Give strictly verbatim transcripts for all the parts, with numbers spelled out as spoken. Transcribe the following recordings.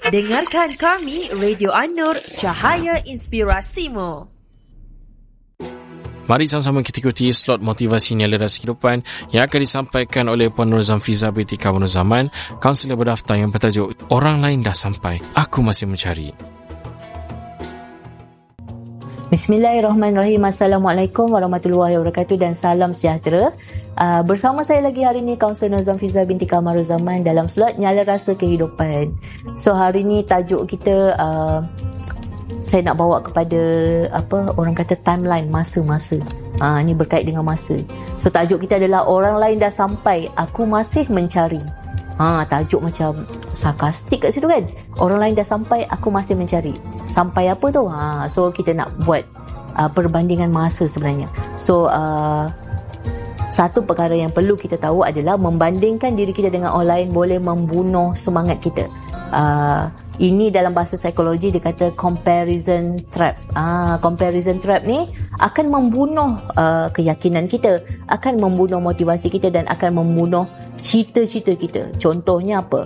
Dengarkan kami, Radio An-Nur, Cahaya Inspirasimu. Mari sama-sama kita ikuti slot motivasi Nyala Rasa Kehidupan yang akan disampaikan oleh Puan Nur Zamfiza binti Kamal Zaman, kaunselor berdaftar yang bertajuk Orang Lain Dah Sampai, Aku Masih Mencari. Bismillahirrahmanirrahim. Assalamualaikum warahmatullahi wabarakatuh dan salam sejahtera. Uh, bersama saya lagi hari ini Kaunselor Nur Zamfiza binti Kamal Zaman dalam slot Nyala Rasa Kehidupan. So hari ini tajuk kita uh, saya nak bawa kepada apa orang kata timeline, masa-masa. Ah, ini berkait dengan masa. So tajuk kita adalah Orang Lain Dah Sampai, Aku Masih Mencari. Ha, tajuk macam sarkastik kat situ kan. Orang lain dah sampai, aku masih mencari. Sampai apa tu? Ha, so kita nak buat uh, perbandingan masa sebenarnya. So uh, satu perkara yang perlu kita tahu adalah membandingkan diri kita dengan orang lain boleh membunuh semangat kita. Uh, ini dalam bahasa psikologi dia kata comparison trap. Ah, comparison trap ni akan membunuh uh, keyakinan kita, akan membunuh motivasi kita dan akan membunuh cita-cita kita. Contohnya apa?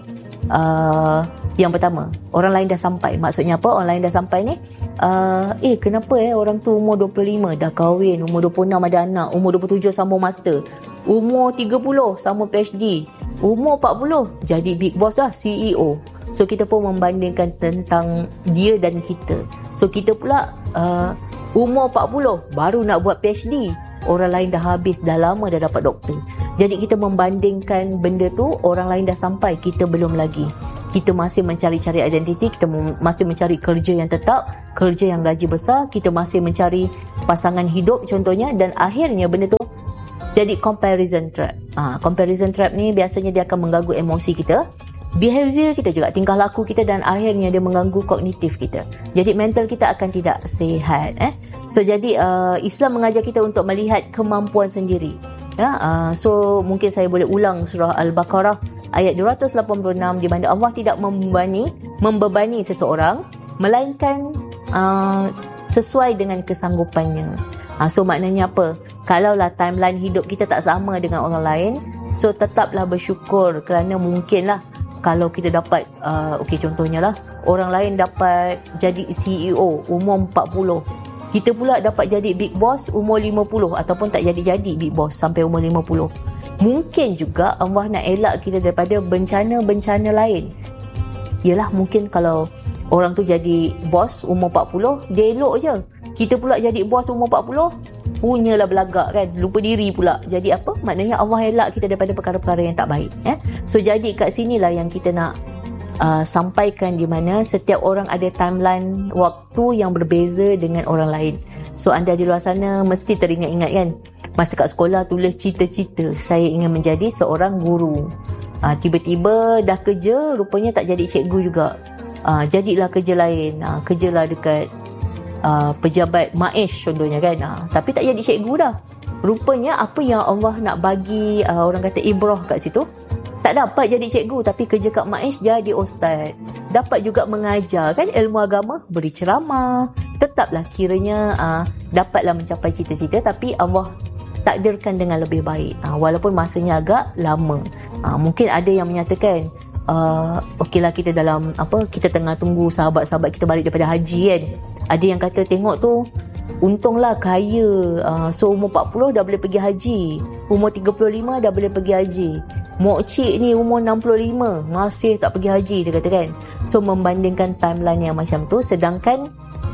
Uh, yang pertama, orang lain dah sampai. Maksudnya apa? Orang lain dah sampai ni, uh, eh kenapa eh orang tu umur dua puluh lima dah kahwin, umur dua puluh enam ada anak, umur dua puluh tujuh sambung master, umur tiga puluh sambung PhD, umur empat puluh jadi big boss dah, C E O. So kita pun membandingkan tentang dia dan kita. So kita pula uh, umur empat puluh baru nak buat PhD, orang lain dah habis, dah lama dah dapat doktor. Jadi kita membandingkan benda tu, orang lain dah sampai, kita belum lagi. Kita masih mencari-cari identiti, kita masih mencari kerja yang tetap, kerja yang gaji besar, kita masih mencari pasangan hidup contohnya, dan akhirnya benda tu jadi comparison trap. Ha, comparison trap ni biasanya dia akan mengganggu emosi kita, behavior kita juga, tingkah laku kita, dan akhirnya dia mengganggu kognitif kita. Jadi mental kita akan tidak sihat. Eh? So jadi uh, Islam mengajar kita untuk melihat kemampuan sendiri. Ya, uh, so mungkin saya boleh ulang surah Al-Baqarah ayat dua ratus lapan puluh enam di mana Allah tidak membebani membebani seseorang melainkan uh, sesuai dengan kesanggupannya. Uh, so maknanya apa? Kalaulah timeline hidup kita tak sama dengan orang lain, so tetaplah bersyukur kerana mungkinlah kalau kita dapat uh, okey contohnya lah orang lain dapat jadi C E O umur empat puluh, kita pula dapat jadi big boss umur lima puluh ataupun tak jadi-jadi big boss sampai umur lima puluh. Mungkin juga Allah nak elak kita daripada bencana-bencana lain. Yalah mungkin kalau orang tu jadi boss umur empat puluh, dia elok je. Kita pula jadi bos umur empat puluh, punyalah belagak kan, lupa diri pula. Jadi apa? Maknanya Allah elak kita daripada perkara-perkara yang tak baik. Eh? So jadi kat sinilah yang kita nak Uh, sampaikan, di mana setiap orang ada timeline waktu yang berbeza dengan orang lain. So anda di luar sana mesti teringat-ingat kan, masa kat sekolah tulis cita-cita, saya ingin menjadi seorang guru. uh, Tiba-tiba dah kerja, rupanya tak jadi cikgu juga. uh, Jadilah kerja lain, uh, kerjalah dekat uh, pejabat Maish contohnya kan, uh, tapi tak jadi cikgu dah. Rupanya apa yang Allah nak bagi uh, orang kata ibrah kat situ, tak dapat jadi cikgu, tapi kerja kat Maish jadi ustaz. Dapat juga mengajar kan ilmu agama, beri ceramah. Tetaplah kiranya uh, dapatlah mencapai cita-cita, tapi Allah takdirkan dengan lebih baik. Uh, walaupun masanya agak lama. Uh, mungkin ada yang menyatakan, uh, okeylah kita dalam apa, kita tengah tunggu sahabat-sahabat kita balik daripada haji kan. Ada yang kata tengok tu, untunglah kaya, uh, so umur empat puluh dah boleh pergi haji, umur tiga puluh lima dah boleh pergi haji. Mok cik ni umur enam puluh lima masih tak pergi haji, dia kata kan. So membandingkan timeline yang macam tu, sedangkan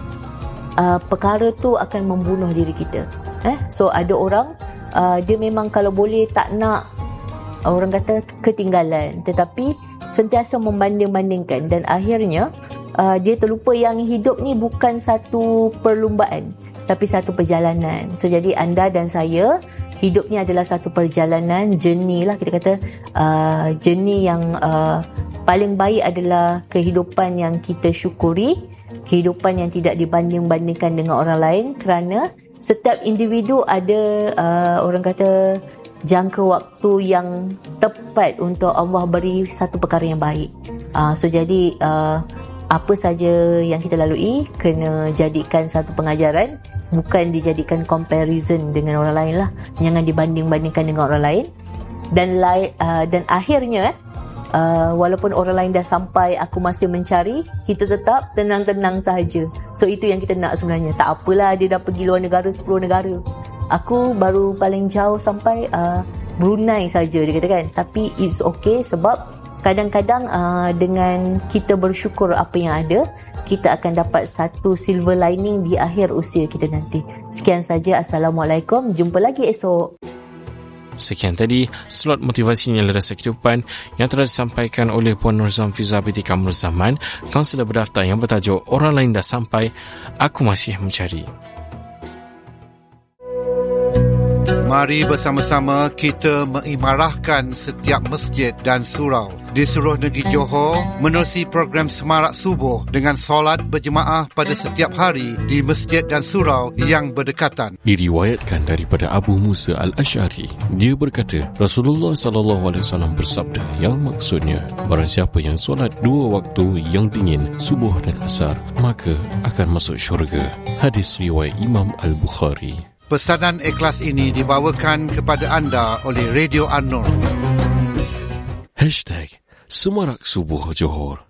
uh, perkara tu akan membunuh diri kita. Eh? So ada orang uh, dia memang kalau boleh tak nak orang kata ketinggalan, tetapi sentiasa membanding-bandingkan, dan akhirnya uh, dia terlupa yang hidup ni bukan satu perlumbaan tapi satu perjalanan. So jadi anda dan saya, hidup ni adalah satu perjalanan, journey lah kita kata. uh, Journey yang uh, paling baik adalah kehidupan yang kita syukuri, kehidupan yang tidak dibanding-bandingkan dengan orang lain, kerana setiap individu ada uh, orang kata jangka waktu yang tepat untuk Allah beri satu perkara yang baik. uh, So jadi uh, apa saja yang kita lalui kena jadikan satu pengajaran, bukan dijadikan comparison dengan orang lain lah. Jangan dibanding-bandingkan dengan orang lain. Dan lai, uh, dan akhirnya uh, walaupun orang lain dah sampai, aku masih mencari, kita tetap tenang-tenang sahaja. So itu yang kita nak sebenarnya. Tak apalah dia dah pergi luar negara sepuluh negara. Aku baru paling jauh sampai uh, Brunei saja, dia kata kan. Tapi it's okay sebab kadang-kadang uh, dengan kita bersyukur apa yang ada, kita akan dapat satu silver lining di akhir usia kita nanti. Sekian saja. Assalamualaikum. Jumpa lagi esok. Sekian tadi slot motivasi Nyala Rasa Kehidupan yang telah disampaikan oleh Puan Nur Zamfiza binti Kamrul Zaman, kaunselor berdaftar yang bertajuk Orang Lain Dah Sampai, Aku Masih Mencari. Mari bersama-sama kita mengimarahkan setiap masjid dan surau di seluruh negeri Johor menerusi program Semarak Subuh dengan solat berjemaah pada setiap hari di masjid dan surau yang berdekatan. Diriwayatkan daripada Abu Musa Al-Asy'ari, dia berkata, Rasulullah sallallahu alaihi wasallam bersabda, yang maksudnya, barang siapa yang solat dua waktu yang dingin, subuh dan asar, maka akan masuk syurga. Hadis riwayat Imam Al-Bukhari. Pesanan ikhlas ini dibawakan kepada anda oleh Radio An-Nur. Hashtag Semarak Subuh Johor.